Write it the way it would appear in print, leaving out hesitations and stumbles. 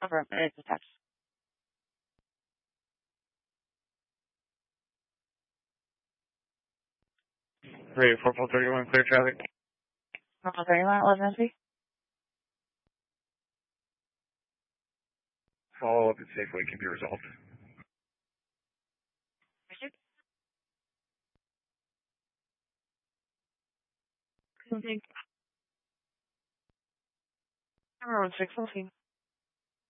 Confirm. It's attached. 4431, clear traffic. 31, 11 SP. Follow up and safely can be resolved. Camera 1614.